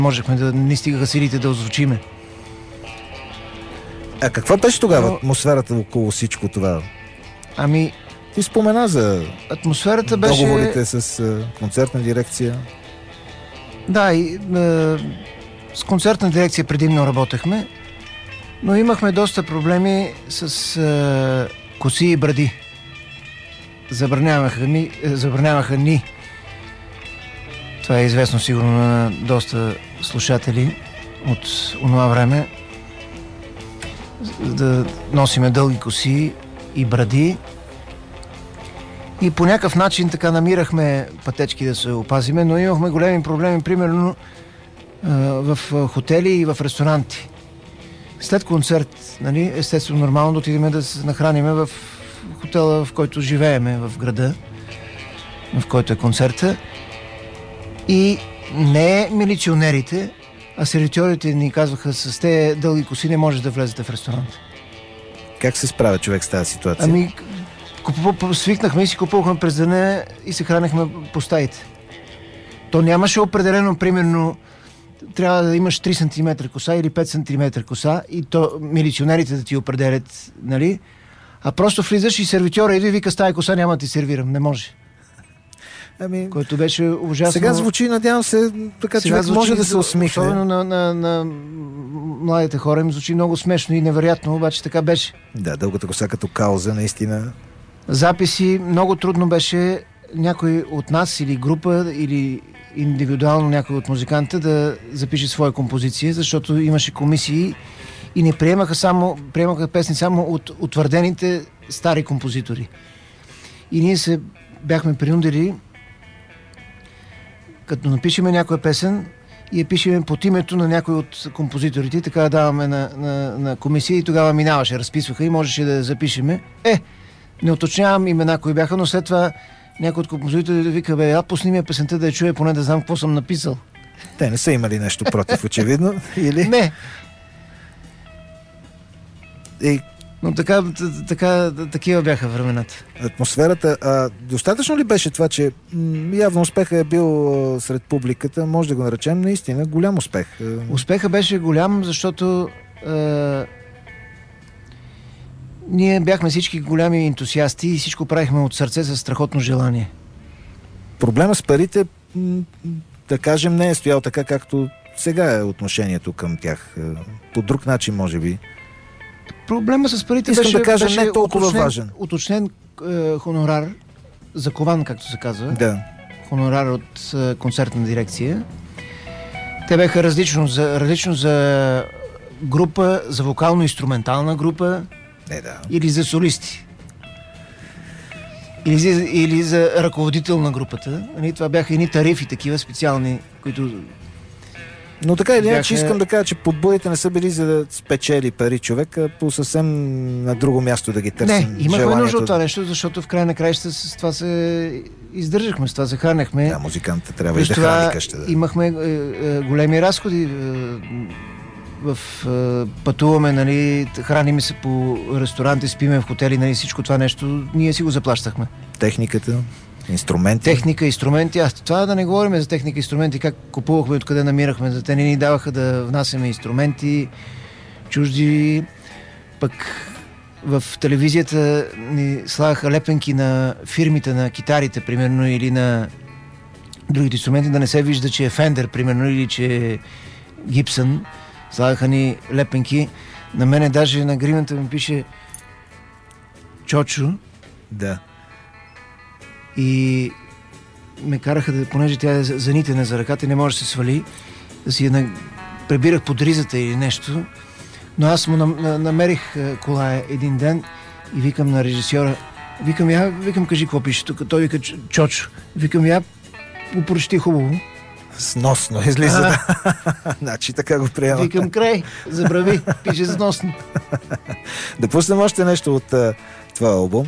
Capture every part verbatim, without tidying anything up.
Можехме да не стигаха силите да озвучиме. А каква беше тогава атмосферата около всичко това? Ами... Ти спомена за атмосферата беше... договорите с а, концертна дирекция. Да, и, а, с концертна дирекция предимно работехме, но имахме доста проблеми с а, коси и бради. Забраняваха, ми, забраняваха ни. Това е известно сигурно на доста слушатели от онова време. Да носиме дълги коси и бради. И по някакъв начин така намирахме пътечки да се опазиме, но имахме големи проблеми, примерно в хотели и в ресторанти. След концерт, нали, естествено нормално да отидем да се нахраниме в хотела, в който живееме в града, в който е концерта. И не милиционерите, а сервитьорите ни казваха: с те дълги коси не можеш да влезете в ресторант. Как се справя човек с тази ситуация? Ами, свикнахме и си купувахме през деня и се хранехме по стаите. То нямаше определено, примерно, трябва да имаш три сантиметра коса или пет сантиметра коса и то милиционерите да ти определят, нали? А просто влизаш и сервитьора иди и вика: с тази коса няма да ти сервирам, не може. Ами, което беше ужасно. Сега звучи, надявам се, така човек може да се усмихне. Особено на, на, на младите хора им звучи много смешно и невероятно, обаче така беше. Да, дългата коса като кауза, наистина. Записи, много трудно беше някой от нас или група, или индивидуално някой от музикантите да запише своя композиция, защото имаше комисии и не приемаха само, приемаха песни само от утвърдените стари композитори. И ние се бяхме принудили, като напишеме някоя песен и я пишеме под името на някой от композиторите, така да даваме на, на, на комисия и тогава минаваше, разписваха и можеше да запишеме. Е, не уточнявам имена кои бяха, но след това някой от композиторите да вика: бе, а пусни ми песента да я чуя, поне да знам какво съм написал. Те не са имали нещо против, очевидно, или? Не. И... Но така, така, такива бяха времената. Атмосферата. А, достатъчно ли беше това, че м, явно успеха е бил а, сред публиката, може да го наречем наистина голям успех? Успеха беше голям, защото а, ние бяхме всички голями ентусиасти и всичко правихме от сърце със страхотно желание. Проблема с парите, м, да кажем, не е стоял така, както сега е отношението към тях. По друг начин, може би. Проблема с парите Искам беше, да кажа, беше не толкова уточнен, важен. Уточнен е, хонорар, закован, както се казва. Да. Хонорар от е, концертна дирекция. Те бяха различно за, различно за група, за вокално-инструментална група, Не, да. или за солисти. Или за, или за ръководител на групата. Това бяха едни тарифи такива специални, които... Но така или иначе бяха... искам да кажа, че подборите не са били за да спечели пари човек, а по съвсем на друго място да ги търсим. Не, имахме желанието... нужда от това нещо, защото в край на краища с това се издържахме, с това се хранехме. Да, музикантът трябва и да храни къща. Да. Имахме е, е, големи разходи. Е, в, е, пътуваме, нали, храним се по ресторанти, спиме в хотели, нали, всичко това нещо, ние си го заплащахме. Техниката, инструменти. Техника, инструменти. А това да не говорим за техника, инструменти, как купувахме, откъде намирахме. За те не ни даваха да внасяме инструменти чужди. Пък в телевизията ни слагаха лепенки на фирмите на китарите, примерно, или на другите инструменти, да не се вижда, че е Фендер, примерно, или че е Гибсън. Слагаха ни лепенки. На мене даже на гримата ми пише Чочо. Да. И ме караха, да, понеже тя е занитена за ръката и не може да се свали, да си я пребирах под ризата или нещо. Но аз му намерих кола един ден и викам на режисьора: викам я, викам, кажи какво пише тук. Той вика Чочо. Викам я, го прочети хубаво. Сносно излиза. Да. Значи така го приема. Викам край, забрави, пише сносно. Да пуснем още нещо от uh, това албум.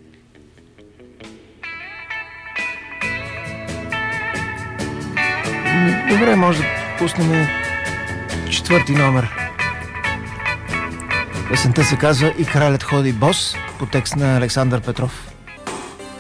Добре, може да пуснем четвърти номер. Песента се казва "И кралят ходи бос", по текст на Александър Петров.